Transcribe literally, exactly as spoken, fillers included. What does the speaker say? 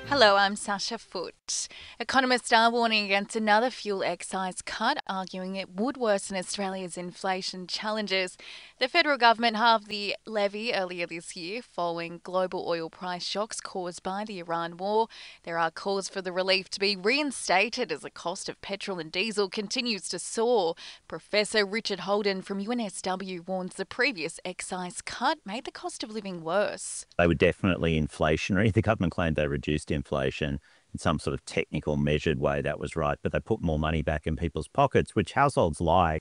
Hello, I'm Sasha Foote. Economists are warning against another fuel excise cut, arguing it would worsen Australia's inflation challenges. The federal government halved the levy earlier this year following global oil price shocks caused by the Iran war. There are calls for the relief to be reinstated as the cost of petrol and diesel continues to soar. Professor Richard Holden from U N S W warns the previous excise cut made the cost of living worse. They were definitely inflationary. The government claimed they reduced inflation in some sort of technical measured way. That was right. But they put more money back in people's pockets, which households like.